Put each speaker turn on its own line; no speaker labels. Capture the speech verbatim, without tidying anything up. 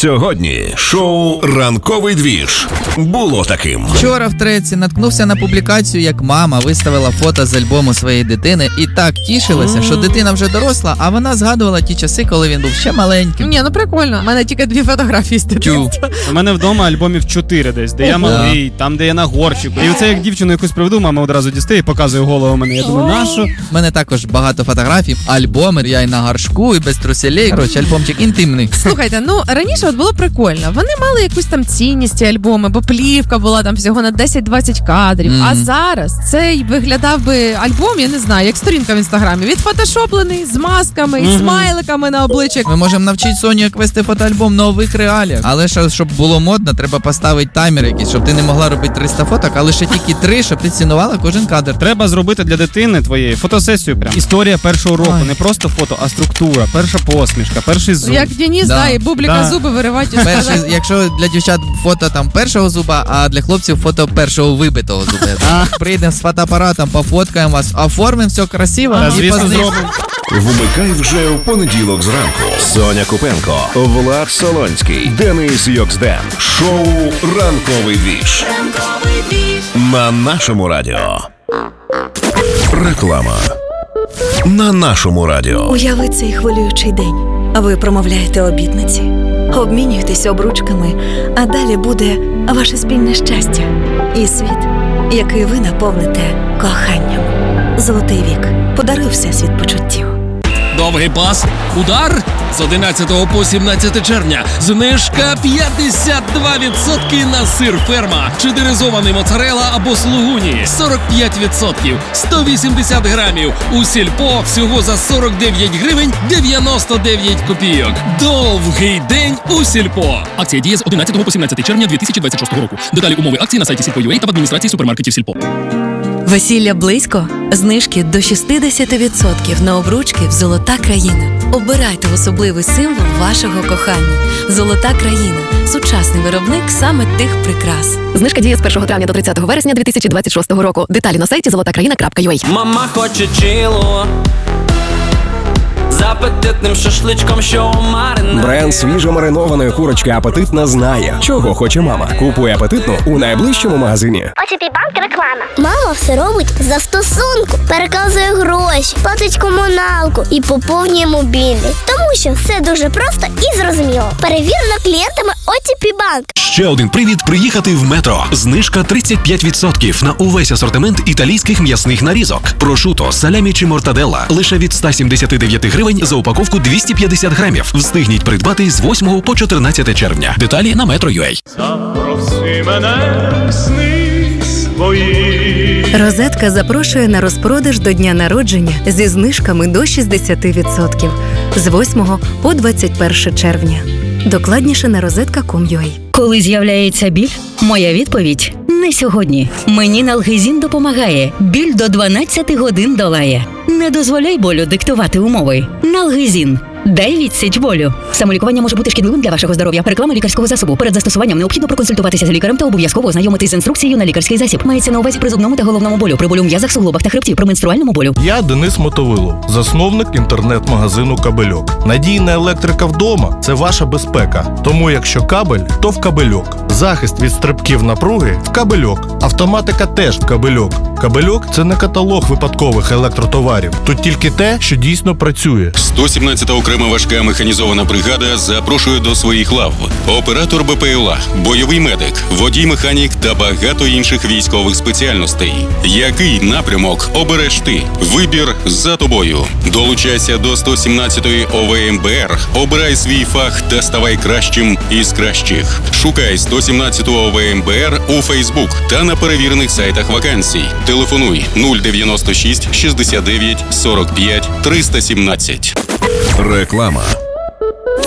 Сьогодні шоу «Ранковий двіж» було таким.
Вчора в треці наткнувся на публікацію, як мама виставила фото з альбому своєї дитини і так тішилася, що дитина вже доросла, а вона згадувала ті часи, коли він був ще маленьким.
Ні, ну прикольно. У мене тільки дві фотографії з дитинства.
У мене вдома альбомів чотири десь, де я малий, там, де я на горчику. І оце як дівчину якусь приведу, мама одразу дістає і показує голову мене. Я думаю, нащо?
У мене також багато фотографій, альбоми, я і на горшку, і без труселей. Коротше, альбомчик інтимний.
Слухайте, ну раніше от було прикольно. Вони мали якусь там цінність, ці альбоми, бо плівка була там всього на десять-двадцять кадрів. Mm. А зараз цей виглядав би альбом, я не знаю, як сторінка в інстаграмі. Відфотошоплений, з масками, mm-hmm. смайликами на обличчях.
Ми можемо навчити Соню, як вести фотоальбом в нових реаліях. Але ж, щоб було модно, треба поставити таймер якийсь, щоб ти не могла робити триста фоток, а лише тільки три, щоб ти цінувала кожен кадр.
Треба зробити для дитини твоєї фотосесію прям. Історія першого року. Ой. Не просто фото, а структура, перша посмішка, перший зуб.
Як Денис, да, да і бубліка да. зуби виривати.
Перший, якщо для дівчат фото там першого зуба, а для хлопців фото першого вибитого зуба. Прийдемо з фотоапаратом, пофоткаємо вас, оформимо все красиво
а,
і
звісно, зробимо.
Вмикай вже в понеділок зранку. Соня Купенко, Влад Солонський, Денис Йоксден. Шоу «Ранковий двіж». Ранковий двіж. На нашому радіо. Реклама. На нашому радіо.
Уяви цей хвилюючий день. А ви промовляєте обітниці. Обмінюєтесь обручками, а далі буде ваше спільне щастя. І світ, який ви наповните коханням. Золотий вік. Подаруй всесвіт почуттів.
Довгий пас, удар з одинадцятого по сімнадцяте червня. Знижка п'ятдесят два відсотки на сир Ферма, чедеризований моцарелла або слугуні. сорок п'ять відсотків, сто вісімдесят грамів. У Сільпо всього за сорок дев'ять гривень дев'яносто дев'ять копійок. Довгий день у Сільпо. Акція діє з одинадцятого по сімнадцяте червня дві тисячі двадцять шостого року. Деталі умови акції на сайті Сільпо.ua та в адміністрації супермаркетів Сільпо.
Весілля близько? Знижки до шістдесят відсотків на обручки в «Золота країна». Обирайте особливий символ вашого кохання. «Золота країна» – сучасний виробник саме тих прикрас.
Знижка діє з першого травня до тридцятого вересня дві тисячі двадцять шостого року. Деталі на сайті золота країна крапка ю а.
Мама хоче чило з апетитним шашличком, що маринад.
Бренд свіжомаринованої курочки «Апетитна» знає, чого хоче мама. Купуй «Апетитну» у найближчому магазині.
о те пі банк реклама. Мама все робить за стосунку. Переказує гроші, платить комуналку і поповнює мобільний. Тому що все дуже просто і зрозуміло. Перевірено клієнтами о те пі банк.
Ще один привід приїхати в Метро. Знижка тридцять п'ять відсотків на увесь асортимент італійських м'ясних нарізок. Прошуто, салямі чи мортаделла лише від сто сімдесят дев'ять гривень за упаковку двісті п'ятдесят грамів. Встигніть придбати з восьмого по чотирнадцяте червня. Деталі на метро крапка ю а.
Запроси мене в сни свої.
Розетка запрошує на розпродаж до дня народження зі знижками до шістдесят відсотків з восьмого по двадцять перше червня. Докладніше на розетка крапка ком крапка ю а.
Коли з'являється біль, моя відповідь – не сьогодні. Мені Налгезін допомагає. Біль до дванадцяти годин долає. Не дозволяй болю диктувати умови. Налгезін. Дай відсіч болю. Самолікування може бути шкідливим для вашого здоров'я. Реклама лікарського засобу. Перед застосуванням необхідно проконсультуватися з лікарем та обов'язково ознайомитись з інструкцією на лікарський засіб. Мається на увазі при зубному та головному болю, при болю в м'язах, суглобах та хребті, при менструальному болю.
Я Денис Мотовило, засновник інтернет-магазину «Кабельок». Надійна електрика вдома – це ваша безпека. Тому якщо кабель, то в «Кабельок». Захист від стрибків напруги – в «Кабельок». Автоматика теж в «Кабельок». «Кабельок» – це не каталог випадкових електротоварів. Тут тільки те, що дійсно працює.
сто сімнадцята окрема важка механізована бригада запрошує до своїх лав. Оператор Бе Пе Ел А, бойовий медик, водій-механік та багато інших військових спеціальностей. Який напрямок обереш ти? Вибір за тобою. Долучайся до сто сімнадцятої О В Ем Бе Ер, обирай свій фах та ставай кращим із кращих. Шукай сто сімнадцяту О В Ем Бе Ер у Фейсбук та на перевірених сайтах вакансій. Телефонуй нуль дев'яносто шість шістдесят дев'ять сорок п'ять триста сімнадцять.
Реклама.